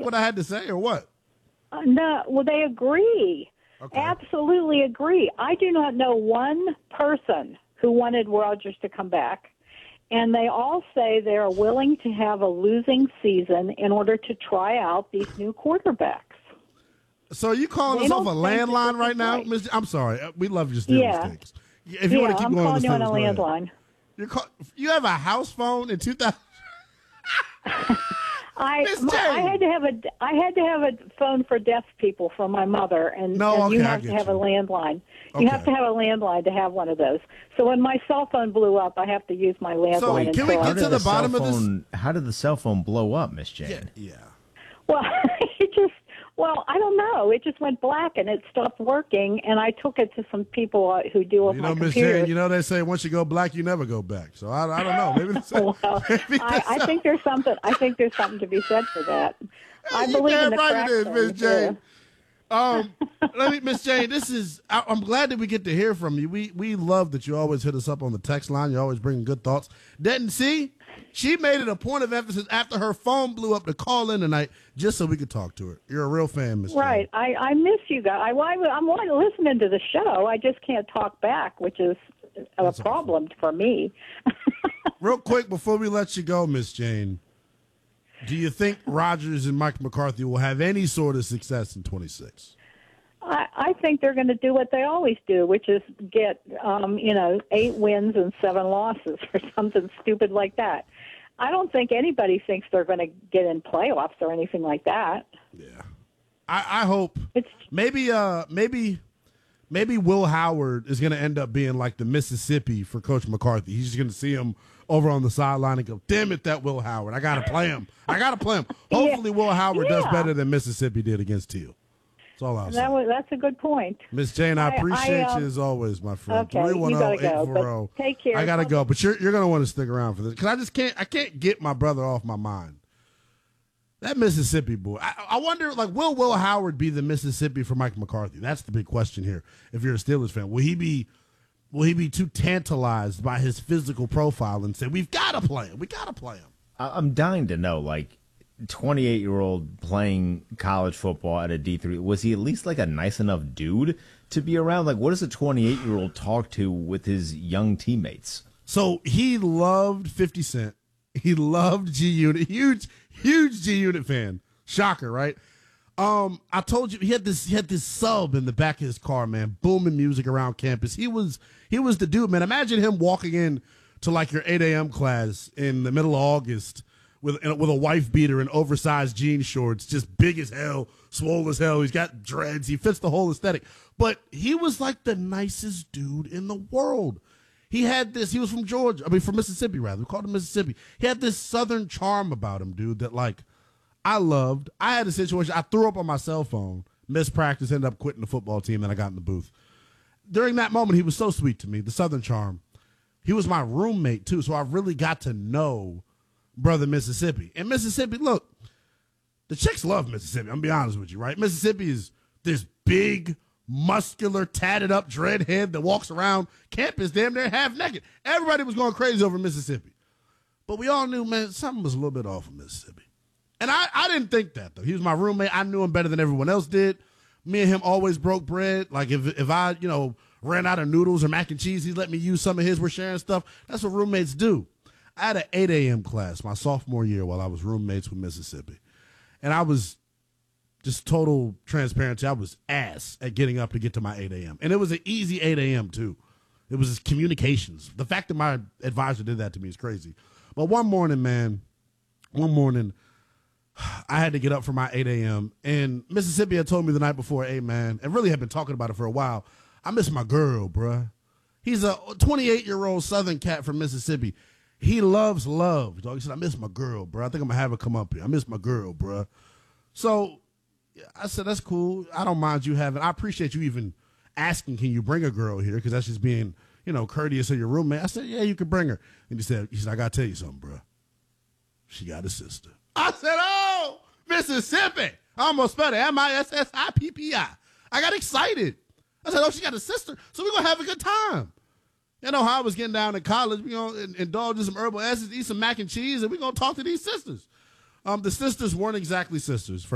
what I had to say, or what? No, well, they agree. Okay. Absolutely agree. I do not know one person who wanted Rodgers to come back, and they all say they are willing to have a losing season in order to try out these new quarterbacks. So are you calling us off a landline right now? Right. I'm sorry. We love your Steelers takes. If you want to keep I'm going calling you on a Steelers, landline. You have a house phone in 2000? I had to have a phone for deaf people for my mother, and you have to have a landline. Okay. You have to have a landline to have one of those. So when my cell phone blew up, I have to use my landline. So can we get to the bottom of this? How did the cell phone blow up, Miss Jane? Yeah. Well, I don't know. It just went black and it stopped working, and I took it to some people who deal with my Miss computers. Jane, they say once you go black, you never go back. So I don't know. Maybe I think there's something. I think there's something to be said for that. I you believe in damn the right crack it is, thing, Miss Jane. yeah. Miss Jane, I'm glad that we get to hear from you. We love that you always hit us up on the text line. You always bring good thoughts. Didn't see? She made it a point of emphasis after her phone blew up to call in tonight just so we could talk to her. You're a real fan, Miss Jane. Right. I miss you guys. I'm listening to the show. I just can't talk back, which is a problem for me. Real quick before we let you go, Miss Jane, do you think Rodgers and Mike McCarthy will have any sort of success in 26? I think they're going to do what they always do, which is get 8 wins and 7 losses or something stupid like that. I don't think anybody thinks they're going to get in playoffs or anything like that. Yeah, I hope maybe Will Howard is going to end up being like the Mississippi for Coach McCarthy. He's just going to see him over on the sideline and go, "Damn it, that Will Howard! I got to play him. Hopefully, Will Howard does better than Mississippi did against Teal. That's all I'll say. That's a good point. Miss Jane, I appreciate you as always, my friend. Okay, you gotta go. But take care. I gotta go, but you're gonna want to stick around for this because I can't get my brother off my mind. That Mississippi boy. I wonder, will Howard be the Mississippi for Mike McCarthy? That's the big question here. If you're a Steelers fan, will he be too tantalized by his physical profile and say we've got to play him? We got to play him. I'm dying to know, 28-year-old playing college football at a D3, was he at least a nice enough dude to be around? What does a 28-year-old talk to with his young teammates? So he loved 50 Cent. He loved G Unit. Huge G Unit fan. Shocker, right? I told you he had this sub in the back of his car, man, booming music around campus. He was the dude, man. Imagine him walking in to your 8 a.m. class in the middle of August with a wife beater and oversized jean shorts, just big as hell, swole as hell. He's got dreads. He fits the whole aesthetic. But he was the nicest dude in the world. He was from from Mississippi, rather. We called him Mississippi. He had this Southern charm about him, dude, that I loved. I had a situation. I threw up on my cell phone, missed practice, ended up quitting the football team, then I got in the booth. During that moment, he was so sweet to me, the Southern charm. He was my roommate, too, so I really got to know brother Mississippi. And Mississippi, look, the chicks love Mississippi. I'm going to be honest with you, right? Mississippi is this big, muscular, tatted up dreadhead that walks around campus damn near half naked. Everybody was going crazy over Mississippi. But we all knew, man, something was a little bit off of Mississippi. And I didn't think that, though. He was my roommate. I knew him better than everyone else did. Me and him always broke bread. If I, ran out of noodles or mac and cheese, he'd let me use some of his. We're sharing stuff. That's what roommates do. I had an 8 a.m. class my sophomore year while I was roommates with Mississippi. And I was just total transparency. I was ass at getting up to get to my 8 a.m. And it was an easy 8 a.m. too. It was communications. The fact that my advisor did that to me is crazy. But one morning, I had to get up for my 8 a.m. And Mississippi had told me the night before, hey, man, and really had been talking about it for a while, I miss my girl, bruh. He's a 28-year-old Southern cat from Mississippi. He loves love. He said, I miss my girl, bruh. I think I'm going to have her come up here. I miss my girl, bruh. So I said, that's cool. I don't mind you having. I appreciate you even asking, can you bring a girl here? Because that's just being, courteous of your roommate. I said, yeah, you could bring her. And he said, I got to tell you something, bruh. She got a sister. I said, oh, Mississippi. I almost spelled it, Missippi. I got excited. I said, oh, she got a sister, so we're going to have a good time. You know how I was getting down in college. We're going to indulge in some herbal essences, eat some mac and cheese, and we're going to talk to these sisters. The sisters weren't exactly sisters.